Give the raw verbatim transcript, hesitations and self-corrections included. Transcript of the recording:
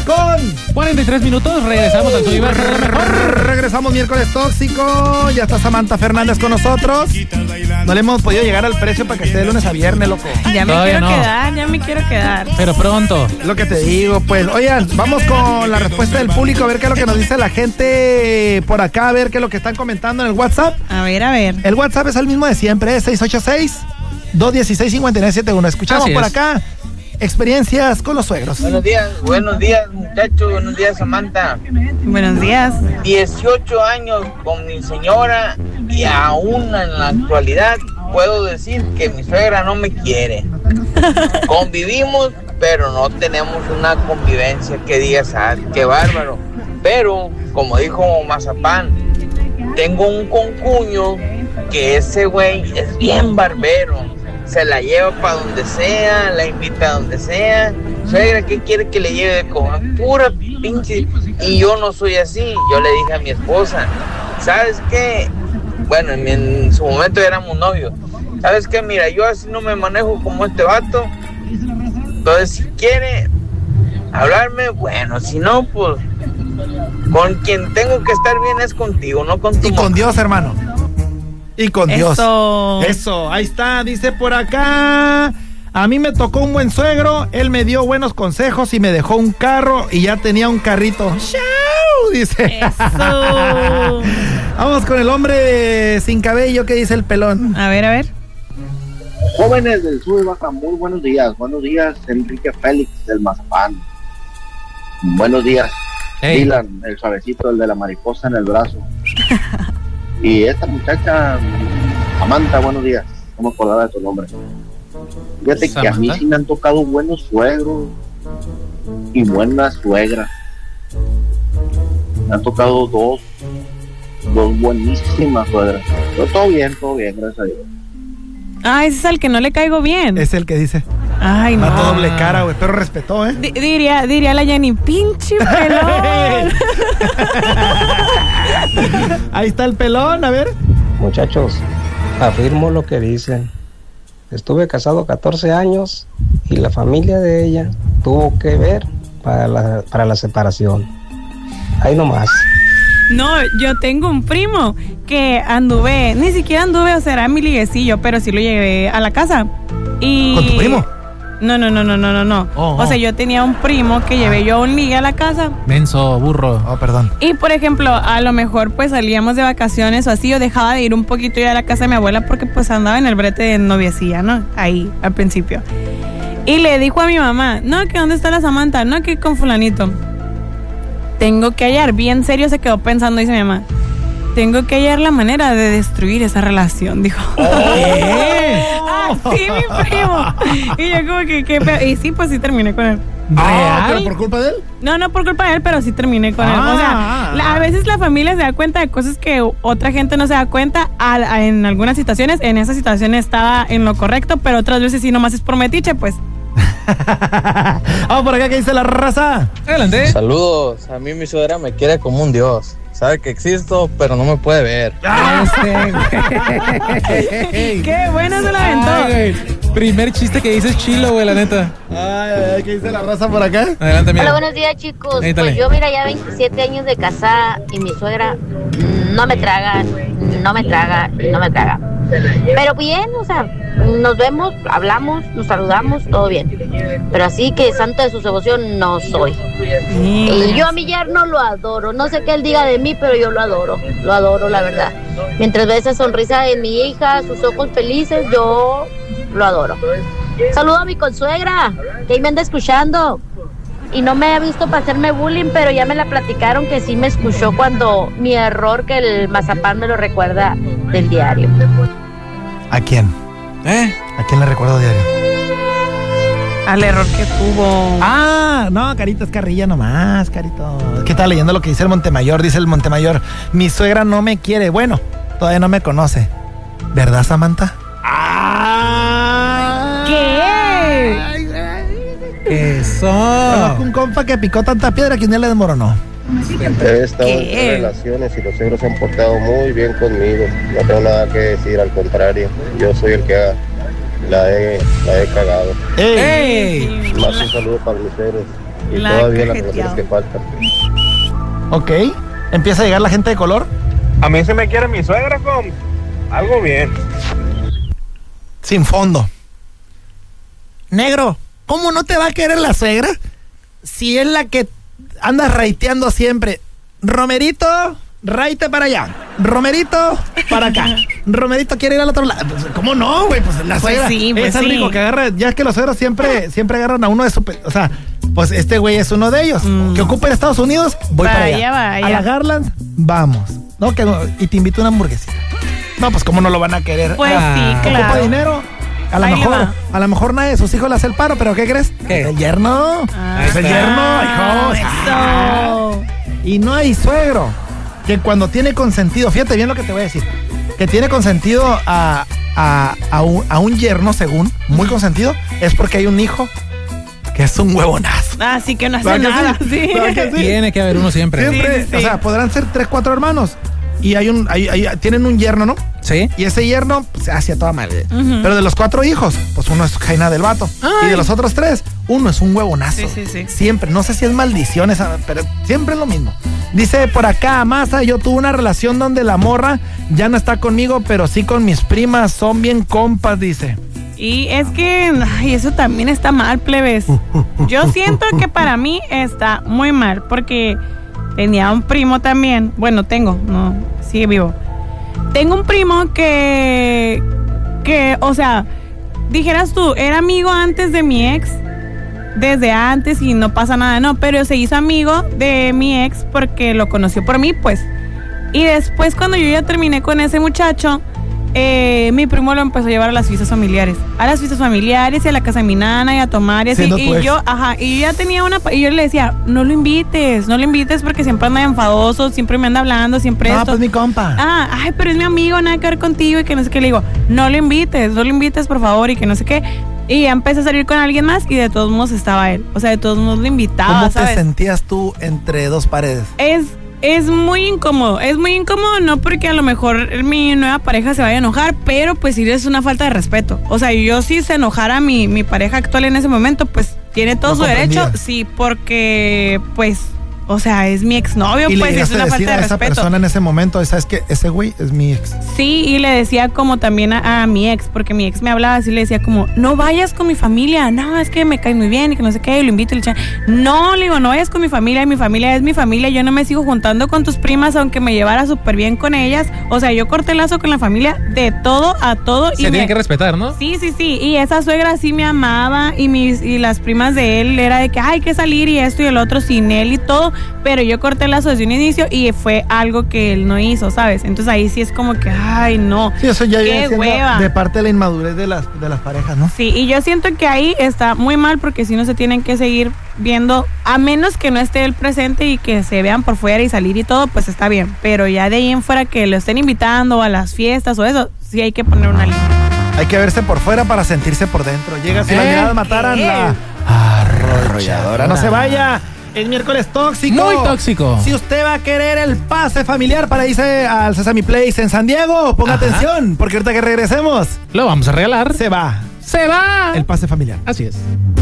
con cuarenta y tres minutos, regresamos al Sub y Baja de la Mejor. Regresamos miércoles tóxico. Ya está Samantha Fernández con nosotros. No le hemos podido llegar al precio para que esté de lunes a viernes, loco. Ya me Todavía quiero no. quedar, ya me quiero quedar. Pero pronto. Lo que te digo, pues. Oigan, vamos con la respuesta del público, a ver qué es lo que nos dice la gente por acá, a ver qué es lo que están comentando en el WhatsApp. A ver, a ver. El WhatsApp es el mismo de siempre, es seis ocho seis, dos uno seis, cinco nueve siete uno. Escuchamos Así por es. acá experiencias con los suegros. Buenos días, buenos días muchachos, buenos días Samantha. Buenos días. dieciocho años con mi señora y aún en la actualidad puedo decir que mi suegra no me quiere. Convivimos, pero no tenemos una convivencia que digas, ah, qué bárbaro. Pero, como dijo Mazapán, tengo un concuño que ese güey es bien barbero. Se la lleva para donde sea, la invita a donde sea. Suegra, ¿qué quiere que le lleve de comer? Pura pinche. Y yo no soy así. Yo le dije a mi esposa, ¿sabes qué? Bueno, en, en su momento éramos novios. ¿Sabes qué? Mira, yo así no me manejo como este vato. Entonces, si quiere hablarme, bueno, si no, pues con quien tengo que estar bien es contigo, no con tu Y con mamá. Dios, hermano. Y con Dios. Eso. Eso, ahí está, dice por acá. A mí me tocó un buen suegro, él me dio buenos consejos y me dejó un carro y ya tenía un carrito. ¡Chau! Dice. Eso. Vamos con el hombre sin cabello, ¿qué dice el pelón? A ver, a ver. Jóvenes del Sub y Baja, muy buenos días. Buenos días, Enrique Félix del Mazapán. Buenos días, Hey. Dylan, el suavecito, el de la mariposa en el brazo. Y esta muchacha, Samantha, buenos días. No me acordaba de tu nombre. Fíjate que a mí Samantha. sí me han tocado buenos suegros y buenas suegras. Me han tocado dos, dos buenísimas suegras. Pero todo bien, todo bien, gracias a Dios. Ah, ese es al que no le caigo bien. Es el que dice. Ay, no. Mató doble cara, güey, pero respetó, ¿eh? Di- diría, diría la Jenny, pinche pelón. Ahí está el pelón, a ver. Muchachos, afirmo lo que dicen. Estuve casado catorce años y la familia de ella tuvo que ver para la, para la separación. Ahí nomás. No, yo tengo un primo que anduve, ni siquiera anduve, o sea, era mi liguecillo, pero sí lo llevé a la casa. Y... ¿Con tu primo? No, no, no, no, no, no, no. Oh, o sea, oh. yo tenía un primo que llevé yo a un ligue a la casa. Menso, burro. Oh, perdón. Y, por ejemplo, a lo mejor, pues, salíamos de vacaciones o así, yo dejaba de ir un poquito ya a la casa de mi abuela porque, pues, andaba en el brete de noviecilla, ¿no? Ahí, al principio. Y le dijo a mi mamá, no, que ¿dónde está la Samantha? No, que con fulanito. Tengo que hallar, bien serio se quedó pensando, dice mi mamá. Tengo que hallar la manera de destruir esa relación, dijo. ¿Qué? Ah, sí, mi primo. Y yo como que, ¿qué pe-? Y sí, pues sí terminé con él. Ah, ¿pero por culpa de él? No, no por culpa de él, pero sí terminé con él. Ah, O sea, ah, la- a veces la familia se da cuenta de cosas que otra gente no se da cuenta a- a- en algunas situaciones. En esa situación estaba en lo correcto, pero otras veces sí nomás es por metiche, pues. Vamos por acá, ¿qué dice la raza? Adelante. Saludos, a mí mi suegra me quiere como un dios. Sabe que existo, pero no me puede ver. Qué bueno se la aventó. Ay, güey. Primer chiste que dices chilo, güey, la neta. Ay, ay, ¿qué dice la raza por acá? Adelante, mira. Hola, buenos días, chicos. Ahí, dale. Pues yo, mira, ya veintisiete años de casada y mi suegra no me traga, no me traga, no me traga. Pero bien, o sea, nos vemos, hablamos, nos saludamos, todo bien. Pero así que santo de su devoción no soy. Y yo a mi yerno lo adoro. No sé qué él diga de mí, pero yo lo adoro. Lo adoro, la verdad. Mientras ve esa sonrisa de mi hija, sus ojos felices, yo lo adoro. Saludo a mi consuegra, que ahí me anda escuchando. Y no me ha visto para hacerme bullying, pero ya me la platicaron que sí me escuchó cuando mi error, que el mazapán me lo recuerda del diario. ¿A quién? ¿Eh? ¿A quién le recuerdo diario? Al error que tuvo. Ah, no, Carito, es carrilla nomás, Carito. Es que estaba leyendo lo que dice el Montemayor. Dice el Montemayor, mi suegra no me quiere. Bueno, todavía no me conoce. ¿Verdad, Samantha? Ah, ¿Qué? Eso. Conozco un compa que picó tanta piedra que un día le desmoronó. He estado en ¿Qué? tres relaciones y los suegros se han portado muy bien conmigo. No tengo nada que decir, al contrario. Yo soy el que ha- la, he, la he cagado. ¡Ey! ¡Ey! Más un saludo para mis suegros. Y La todavía las cajeteado. mujeres que faltan. Ok. Empieza a llegar la gente de color. A mí se me quiere mi suegra con algo bien. Sin fondo. Negro, ¿cómo no te va a querer la suegra? Si es la que andas raiteando siempre. Romerito, raite para allá. Romerito, para acá. Romerito quiere ir al otro lado. ¿Cómo no, güey? Pues la Pues suegra sí, pues es el sí. único que agarra. Ya es que los suegros siempre, siempre agarran a uno de su... pe- O sea, pues este güey es uno de ellos. Mm. Que ocupa en Estados Unidos, voy para Vaya, allá. vaya. A la Garlands, vamos. No, que no, y te invito a una hamburguesita. No, pues cómo no lo van a querer. Pues Ah. sí, Ocupa claro. dinero. A lo Ahí le mejor, va. a lo mejor nadie de sus hijos le hace el paro, pero ¿qué crees? ¿Qué? El yerno. Ah, es el yerno, hijo. eso. Y no hay suegro que cuando tiene consentido, fíjate bien lo que te voy a decir, que tiene consentido a, a, a, un, a un yerno, según, muy consentido, es porque hay un hijo que es un huevonazo. Ah, sí que no hace ¿Verdad que nada. sí? Sí. ¿Verdad que sí? Tiene que haber uno siempre. Siempre, Sí, sí, sí. o sea, podrán ser tres, cuatro hermanos y hay un, hay- hay- tienen un yerno, ¿no? Sí. Y ese yerno pues, se hacía toda madre. Ujú. Pero de los cuatro hijos, pues uno es jaina del vato. Ay. Y de los otros tres, uno es un huevonazo. Sí, sí, sí. Siempre, no sé si es maldición esa, pero siempre es lo mismo. Dice por acá, Masa, yo tuve una relación donde la morra ya no está conmigo, pero sí con mis primas, son bien compas, dice. Y es que, ay, eso también está mal, plebes. Yo siento que para mí está muy mal, porque tenía un primo también. Bueno, tengo, no, sigue vivo. Tengo un primo que, que, o sea, dijeras tú, era amigo antes de mi ex, desde antes y no pasa nada, no, pero se hizo amigo de mi ex porque lo conoció por mí, pues. Y después, cuando yo ya terminé con ese muchacho, eh, mi primo lo empezó a llevar a las fiestas familiares. A las fiestas familiares y a la casa de mi nana y a tomar y así. Siendo tu Y ex. yo, ajá, y yo ya tenía una... pa- Y yo le decía, no lo invites, no lo invites porque siempre anda enfadoso, siempre me anda hablando, siempre Ah, esto. pues mi compa. Ah, ay, pero es mi amigo, nada que ver contigo y que no sé qué. Le digo, no lo invites, no lo invites, por favor, y que no sé qué. Y ya empecé a salir con alguien más y de todos modos estaba él. O sea, de todos modos lo invitaba, ¿Cómo te ¿sabes? sentías tú entre dos paredes? Es, es muy incómodo, es muy incómodo, no porque a lo mejor mi nueva pareja se vaya a enojar, pero pues sí es una falta de respeto. O sea, yo si se enojara mi, mi pareja actual en ese momento, pues tiene todo Lo su derecho, comprendías. sí, porque pues, o sea, es mi exnovio, Y le pues es llegaste una a decir falta a de esa respeto. persona en ese momento, ¿sabes qué? Ese güey es mi ex. Sí, y le decía como también a, a mi ex, porque mi ex me hablaba así, le decía como, no vayas con mi familia, no, es que me cae muy bien y que no sé qué, y lo invito y le decía, no, le digo, no vayas con mi familia, mi familia es mi familia, yo no me sigo juntando con tus primas, aunque me llevara súper bien con ellas, o sea, yo corté lazo con la familia de todo a todo. Se y tiene me- que respetar, ¿no? Sí, sí, sí, y esa suegra sí me amaba y mis y las primas de él era de que hay que salir y esto y el otro sin él y todo, pero yo corté el lazo desde un inicio y fue algo que él no hizo, ¿sabes? Entonces ahí sí es como que, ay, no. Sí, eso ya Qué viene siendo hueva. de parte de la inmadurez de las, de las parejas, ¿no? Sí, y yo siento que ahí está muy mal porque si no se tienen que seguir viendo, a menos que no esté el presente y que se vean por fuera y salir y todo, pues está bien, pero ya de ahí en fuera que lo estén invitando a las fiestas o eso, sí hay que poner una línea. Hay que verse por fuera para sentirse por dentro. Llega si las ¿Eh? miradas mataran ¿Qué? la arrolladora. No se vaya. Es miércoles tóxico. Muy tóxico. Si usted va a querer el pase familiar para irse al Sesame Place en San Diego, ponga Ajá. atención, porque ahorita que regresemos, Lo vamos a regalar. se va Se va. el pase familiar. Así es.